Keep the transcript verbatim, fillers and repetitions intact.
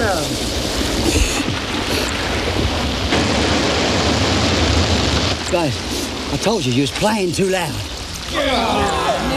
Guys, I told you you was playing too loud.